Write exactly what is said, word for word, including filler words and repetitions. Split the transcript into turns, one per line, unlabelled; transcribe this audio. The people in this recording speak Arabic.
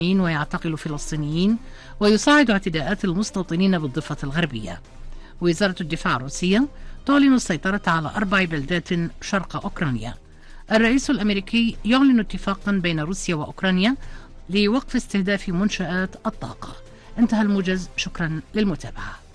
ويعتقل فلسطينيين ويصعد اعتداءات المستوطنين بالضفة الغربية. وزارة الدفاع الروسية تعلن السيطرة على أربع بلدات شرق أوكرانيا. الرئيس الأمريكي يعلن اتفاقا بين روسيا وأوكرانيا لوقف استهداف منشآت الطاقة. انتهى الموجز، شكرا للمتابعة.